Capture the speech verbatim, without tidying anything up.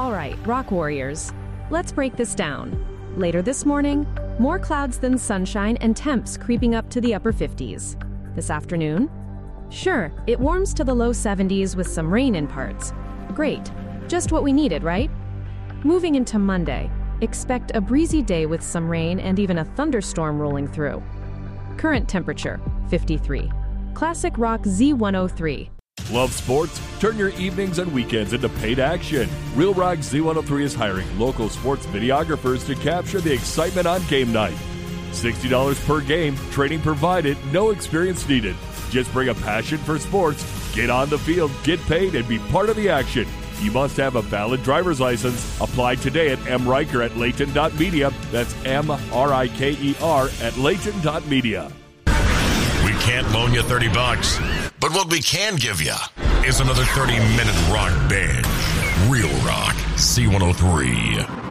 All right, Rock Warriors, let's break this down. Later this morning, more clouds than sunshine and temps creeping up to the upper fifties. This afternoon, sure, it warms to the low seventies with some rain in parts. Great, just what we needed, right? Moving into Monday, expect a breezy day with some rain and even a thunderstorm rolling through. Current temperature, fifty-three. Classic Rock Z one oh three. Love sports? Turn your evenings and weekends into paid action. Real Rock Z one oh three is hiring local sports videographers to capture the excitement on game night. sixty dollars per game, training provided, no experience needed. Just bring a passion for sports, get on the field, get paid, and be part of the action. You must have a valid driver's license. Apply today at M. Riker at Layton dot media. That's M R I K E R at Layton dot media. We can't loan you thirty bucks, but what we can give you is another thirty minute rock binge. Real Rock Z one oh three.